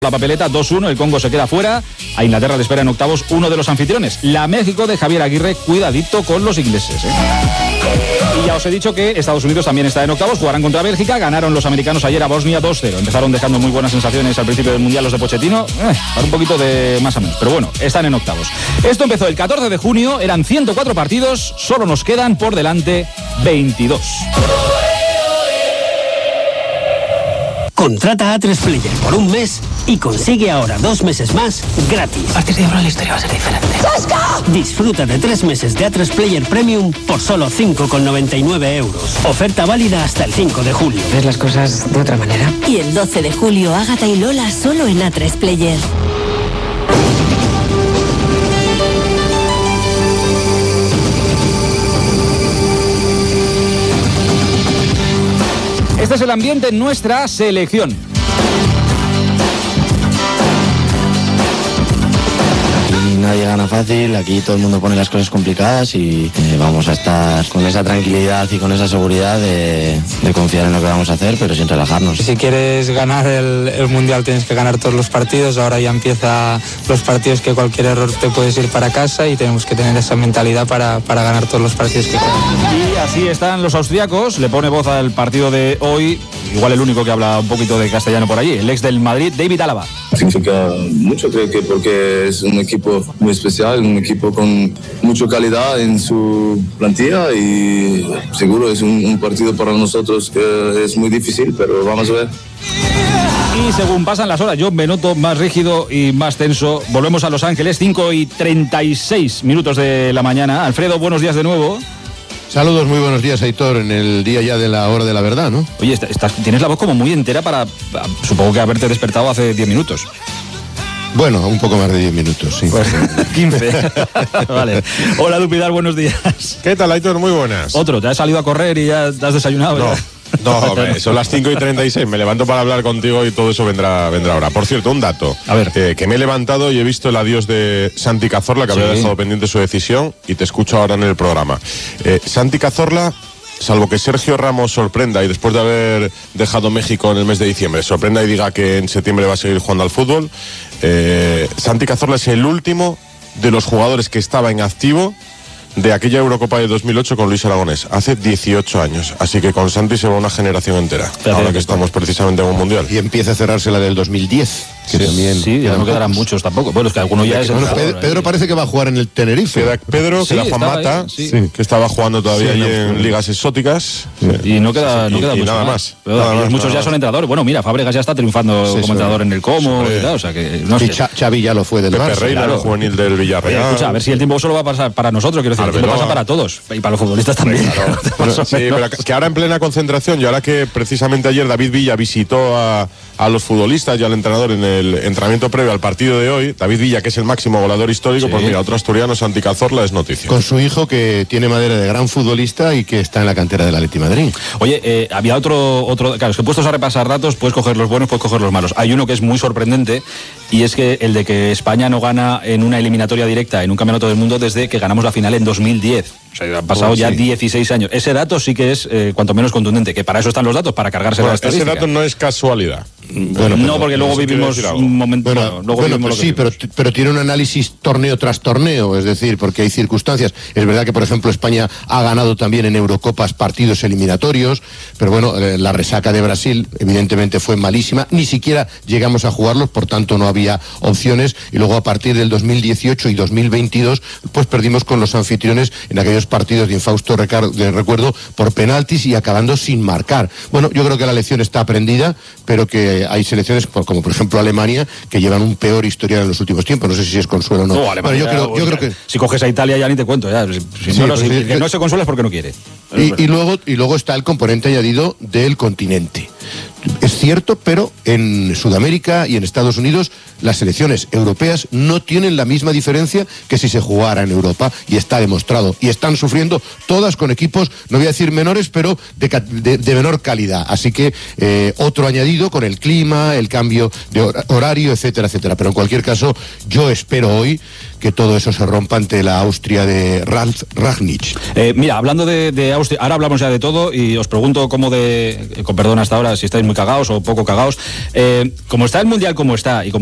La papeleta 2-1, el Congo se queda fuera. A Inglaterra le espera en octavos uno de los anfitriones. La México de Javier Aguirre, cuidadito con los ingleses. Y ya os he dicho que Estados Unidos también está en octavos, jugarán contra Bélgica. Ganaron los americanos ayer a Bosnia 2-0. Empezaron dejando muy buenas sensaciones al principio del Mundial los de Pochettino, para un poquito de más a menos. Pero bueno, están en octavos. Esto empezó el 14 de junio, eran 104 partidos, solo nos quedan por delante 22. Contrata A3 Player por un mes y consigue ahora 2 meses más gratis. A partir de ahora la historia va a ser diferente. ¡Sasca! Disfruta de 3 meses de A3 Player Premium por solo 5,99 euros. Oferta válida hasta el 5 de julio. ¿Ves las cosas de otra manera? Y el 12 de julio, Ágata y Lola solo en A3 Player. Este es el ambiente en nuestra selección. Aquí nadie gana fácil, aquí todo el mundo pone las cosas complicadas y vamos a estar con esa tranquilidad y con esa seguridad de confiar en lo que vamos a hacer, pero sin relajarnos. Si quieres ganar el Mundial tienes que ganar todos los partidos, ahora ya empieza los partidos que cualquier error te puedes ir para casa y tenemos que tener esa mentalidad para ganar todos los partidos que quedan. Y así están los austriacos, le pone voz al partido de hoy, igual el único que habla un poquito de castellano por allí, el ex del Madrid, David Alaba. Significa mucho, creo que porque es un equipo muy especial, un equipo con mucha calidad en su plantilla y seguro es un partido para nosotros que es muy difícil, pero vamos a ver. Y según pasan las horas, yo me noto más rígido y más tenso. Volvemos a Los Ángeles, 5:36 de la mañana. Alfredo, buenos días de nuevo. Saludos, muy buenos días, Aitor, en el día ya de la hora de la verdad, ¿no? Oye, tienes la voz como muy entera para, supongo que haberte despertado hace 10 minutos. Bueno, un poco más de 10 minutos, sí. Pues, 15. Vale. Hola, Dupidal, buenos días. ¿Qué tal, Aitor? Muy buenas. Otro, ¿te has salido a correr y ya te has desayunado? No. ¿Ya? No, hombre, son las 5:36, me levanto para hablar contigo y todo eso vendrá ahora. Por cierto, un dato. A ver. Que me he levantado y he visto el adiós de Santi Cazorla, que había dejado pendiente su decisión, y te escucho ahora en el programa. Santi Cazorla, salvo que Sergio Ramos sorprenda y después de haber dejado México en el mes de diciembre, sorprenda y diga que en septiembre va a seguir jugando al fútbol, Santi Cazorla es el último de los jugadores que estaba en activo de aquella Eurocopa de 2008 con Luis Aragonés, hace 18 años. Así que con Santi se va una generación entera, ahora que estamos precisamente en un Mundial. Y empieza a cerrarse la del 2010, que sí, también... Sí, ya no quedarán muchos tampoco. Bueno, es que alguno ya es... Bueno, Pedro parece que va a jugar en el Tenerife. Pedro, sí, queda Juan Mata, que estaba jugando todavía allí en ligas exóticas. Y no queda, y mucho nada más. Muchos ya son entrenadores. Bueno, mira, Fábregas ya está triunfando como entrenador en el Como. Y tal, o sea que, no sé. Xavi ya lo fue del Barça. Reina, el juvenil del Villarreal. Escucha, a ver si el tiempo solo va a pasar para nosotros, quiero decir, el tiempo pasa para todos. Y para los futbolistas también. Claro. Bueno, sí, pero que ahora en plena concentración, y ahora que precisamente ayer David Villa visitó a los futbolistas y al entrenador en el entrenamiento previo al partido de hoy, David Villa, que es el máximo goleador histórico, pues mira, otro asturiano, Santi Cazorla, es noticia. Con su hijo, que tiene madera de gran futbolista y que está en la cantera del Atleti Madrid. Oye, había otro, claro, es que puestos a repasar datos, puedes coger los buenos, puedes coger los malos. Hay uno que es muy sorprendente, y es que el de que España no gana en una eliminatoria directa en un campeonato del mundo desde que ganamos la final en 2010. O sea, han pasado ya 16 años. Ese dato sí que es cuanto menos contundente, que para eso están los datos, para cargarse la estadística. Ese dato no es casualidad. Bueno, no, porque luego vivimos un momento... Pero tiene un análisis torneo tras torneo, es decir, porque hay circunstancias. Es verdad que, por ejemplo, España ha ganado también en Eurocopas partidos eliminatorios, pero bueno, la resaca de Brasil evidentemente fue malísima, ni siquiera llegamos a jugarlos, por tanto no había opciones, y luego a partir del 2018 y 2022, pues perdimos con los anfitriones en aquellos partidos de infausto recuerdo por penaltis y acabando sin marcar. Bueno, yo creo que la lección está aprendida, pero que hay selecciones como por ejemplo Alemania que llevan un peor historial en los últimos tiempos. No sé si es consuelo o no. Alemania, bueno, yo creo que si coges a Italia ya ni te cuento ya. Si no se consuela es porque no quiere. Y luego está el componente añadido del continente. Es cierto, pero en Sudamérica y en Estados Unidos las selecciones europeas no tienen la misma diferencia que si se jugara en Europa, y está demostrado. Y están sufriendo todas con equipos, no voy a decir menores, pero de menor calidad. Así que otro añadido con el clima, el cambio de horario, etcétera, etcétera. Pero en cualquier caso, yo espero hoy que todo eso se rompa ante la Austria de Ralf Rangnick. Mira, hablando de Austria, ahora hablamos ya de todo y os pregunto con perdón hasta ahora, si estáis muy cagados o poco cagados. Como está el Mundial como está y como